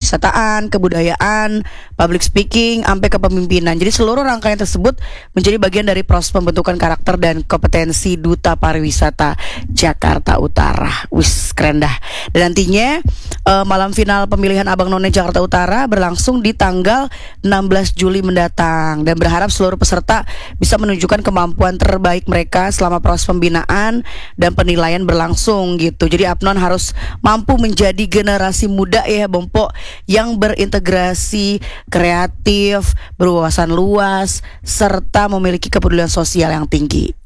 pariwisataan, kebudayaan, public speaking, sampai kepemimpinan. Jadi seluruh rangkaian tersebut menjadi bagian dari proses pembentukan karakter dan kompetensi Duta Pariwisata Jakarta Utara. Wis, keren dah. Dan nantinya malam final pemilihan Abang None Jakarta Utara berlangsung di tanggal 16 Juli mendatang, dan berharap seluruh peserta bisa menunjukkan kemampuan terbaik mereka selama proses pembinaan dan penilaian berlangsung gitu. Jadi Abnon harus mampu menjadi generasi muda ya Bompo, yang berintegrasi, kreatif, berwawasan luas, serta memiliki kepedulian sosial yang tinggi.